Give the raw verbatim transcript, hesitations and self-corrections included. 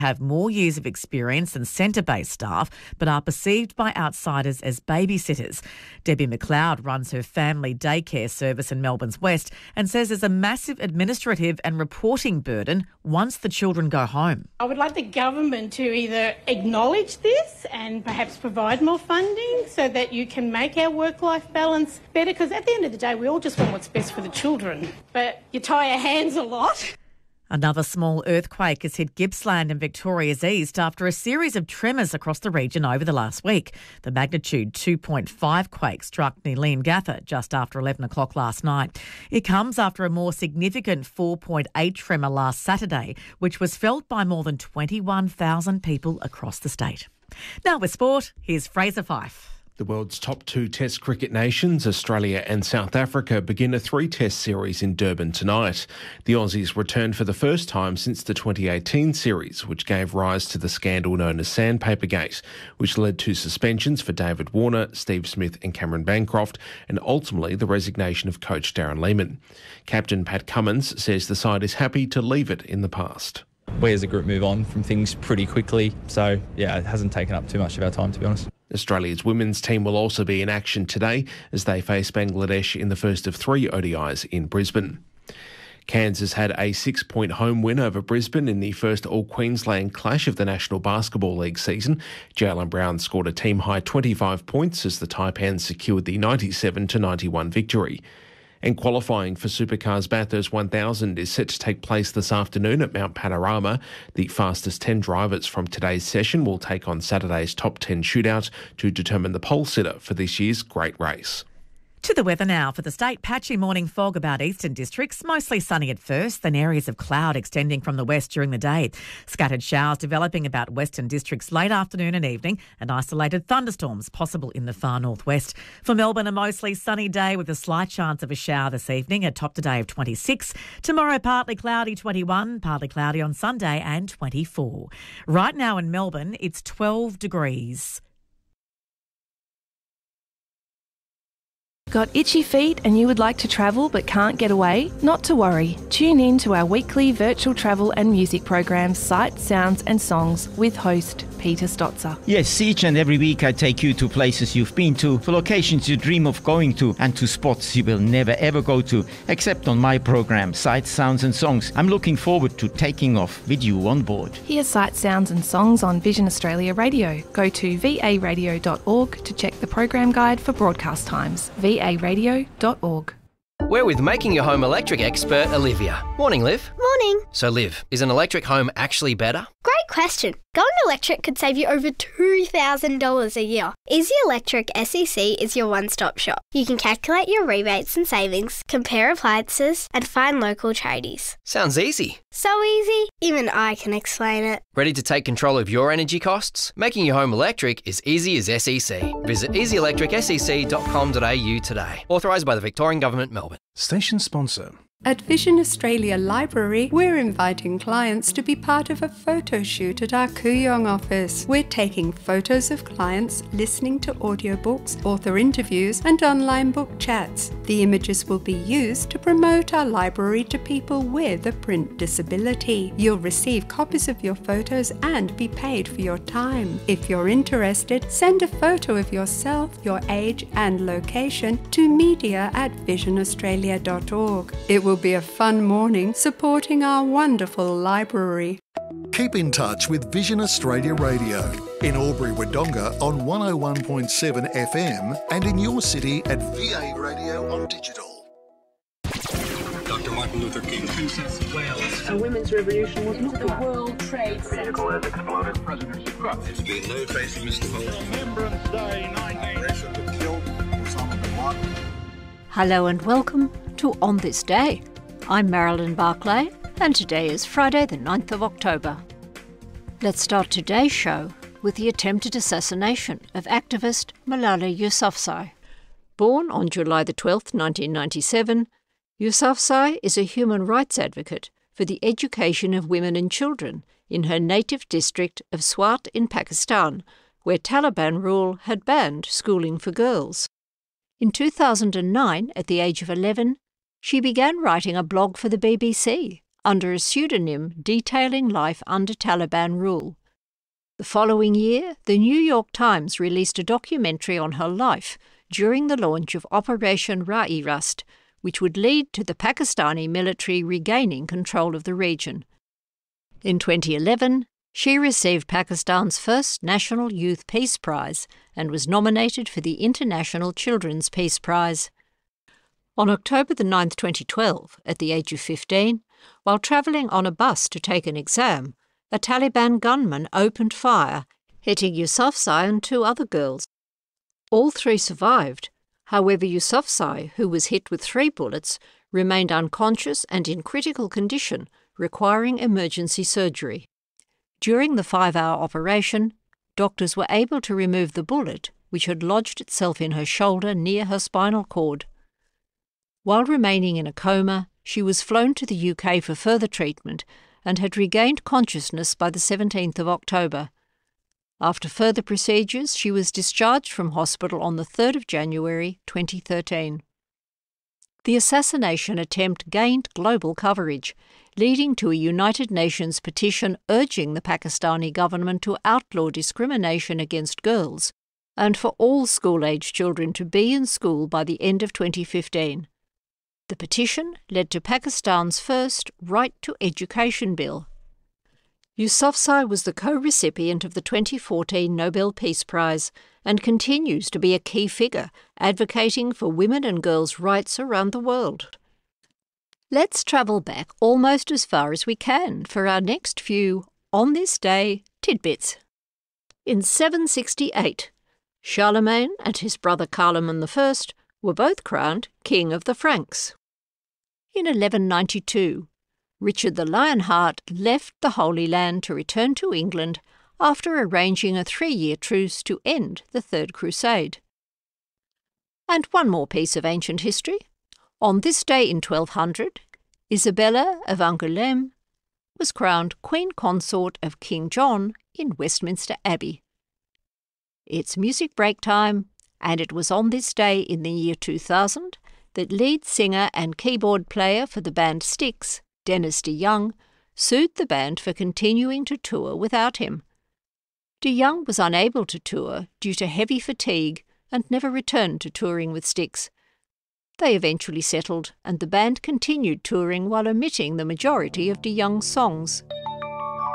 have more years of experience than centre-based staff, but are perceived by outsiders as babysitters. Debbie McLeod runs her family daycare service in Melbourne's West and says there's a massive administrative and reporting burden once the children go home. I would like the government to either acknowledge this and perhaps provide more funding so that you can make our work-life balance better, because at the end of the day, we all just want what's best for the children. But you tie your hands a lot. Another small earthquake has hit Gippsland in Victoria's East after a series of tremors across the region over the last week. The magnitude two point five quake struck near Leongatha just after eleven o'clock last night. It comes after a more significant four point eight tremor last Saturday, which was felt by more than twenty-one thousand people across the state. Now with sport, here's Fraser Fife. The world's top two Test cricket nations, Australia and South Africa, begin a three-test series in Durban tonight. The Aussies returned for the first time since the twenty eighteen series, which gave rise to the scandal known as Sandpapergate, which led to suspensions for David Warner, Steve Smith and Cameron Bancroft, and ultimately the resignation of coach Darren Lehmann. Captain Pat Cummins says the side is happy to leave it in the past. We as a group move on from things pretty quickly, so yeah, it hasn't taken up too much of our time, to be honest. Australia's women's team will also be in action today as they face Bangladesh in the first of three O D Is in Brisbane. Cairns had a six-point home win over Brisbane in the first All-Queensland clash of the National Basketball League season. Jaylen Brown scored a team-high twenty-five points as the Taipans secured the ninety-seven to ninety-one victory. And qualifying for Supercars Bathurst one thousand is set to take place this afternoon at Mount Panorama. The fastest ten drivers from today's session will take on Saturday's top ten shootout to determine the pole sitter for this year's great race. To the weather now. For the state, patchy morning fog about eastern districts, mostly sunny at first, then areas of cloud extending from the west during the day. Scattered showers developing about western districts late afternoon and evening, and isolated thunderstorms possible in the far northwest. For Melbourne, a mostly sunny day with a slight chance of a shower this evening, a top today of twenty-six. Tomorrow, partly cloudy, twenty-one, partly cloudy on Sunday and twenty-four. Right now in Melbourne, it's twelve degrees. Got itchy feet and you would like to travel but can't get away? Not to worry. Tune in to our weekly virtual travel and music program, Sights, Sounds and Songs, with host Peter Stotzer. Yes, each and every week I take you to places you've been to, for locations you dream of going to, and to spots you will never ever go to, except on my program, Sights, Sounds and Songs. I'm looking forward to taking off with you on board. Hear Sights, Sounds and Songs on Vision Australia Radio. Go to v a radio dot org to check the program guide for broadcast times. v a radio dot org. We're with Making Your Home Electric expert Olivia. Morning, Liv. Morning. So, Liv, is an electric home actually better? Great question. Going electric could save you over two thousand dollars a year. Easy Electric S E C is your one-stop shop. You can calculate your rebates and savings, compare appliances, and find local tradies. Sounds easy. So easy, even I can explain it. Ready to take control of your energy costs? Making your home electric is easy as S E C. Visit easy electric s e c dot com dot a u today. Authorised by the Victorian Government, Melbourne. Station sponsor. At Vision Australia Library, we're inviting clients to be part of a photo shoot at our Kooyong office. We're taking photos of clients, listening to audiobooks, author interviews, and online book chats. The images will be used to promote our library to people with a print disability. You'll receive copies of your photos and be paid for your time. If you're interested, send a photo of yourself, your age, and location to media at vision australia dot org. It will be a fun morning supporting our wonderful library. Keep in touch with Vision Australia Radio in Albury-Wodonga on one oh one point seven F M and in your city at V A Radio on digital. Doctor Martin Luther King, Princess of Wales. A women's revolution was not the World Trade Center. Vehicle has exploded. President Trump. There's been no trace of Mister Holmes. Remembrance Day, nineteen. That killed Osama bin Laden. Hello and welcome to On This Day. I'm Marilyn Barclay, and today is Friday the ninth of October. Let's start today's show with the attempted assassination of activist Malala Yousafzai. Born on July the twelfth, nineteen ninety-seven, Yousafzai is a human rights advocate for the education of women and children in her native district of Swat in Pakistan, where Taliban rule had banned schooling for girls. In two thousand nine, at the age of eleven, she began writing a blog for the B B C under a pseudonym detailing life under Taliban rule. The following year, the New York Times released a documentary on her life during the launch of Operation Ra'i-Rust, which would lead to the Pakistani military regaining control of the region. In twenty eleven, she received Pakistan's first National Youth Peace Prize and was nominated for the International Children's Peace Prize. On October the ninth, twenty twelve, at the age of fifteen, while travelling on a bus to take an exam, a Taliban gunman opened fire, hitting Yousafzai and two other girls. All three survived. However, Yousafzai, who was hit with three bullets, remained unconscious and in critical condition, requiring emergency surgery. During the five-hour operation, doctors were able to remove the bullet, which had lodged itself in her shoulder near her spinal cord. While remaining in a coma, she was flown to the U K for further treatment and had regained consciousness by the seventeenth of October. After further procedures, she was discharged from hospital on the third of January twenty thirteen. The assassination attempt gained global coverage, leading to a United Nations petition urging the Pakistani government to outlaw discrimination against girls and for all school-age children to be in school by the end of twenty fifteen. The petition led to Pakistan's first Right to Education Bill. Yousafzai was the co-recipient of the twenty fourteen Nobel Peace Prize and continues to be a key figure advocating for women and girls' rights around the world. Let's travel back almost as far as we can for our next few On This Day tidbits. In seven sixty-eight, Charlemagne and his brother Carloman the First were both crowned King of the Franks. In eleven ninety-two, Richard the Lionheart left the Holy Land to return to England after arranging a three-year truce to end the Third Crusade. And one more piece of ancient history. On this day in twelve hundred, Isabella of Angoulême was crowned Queen Consort of King John in Westminster Abbey. It's music break time, and it was on this day in the year two thousand that lead singer and keyboard player for the band Styx, Dennis DeYoung, sued the band for continuing to tour without him. DeYoung was unable to tour due to heavy fatigue and never returned to touring with Styx. They eventually settled, and the band continued touring while omitting the majority of DeYoung's songs.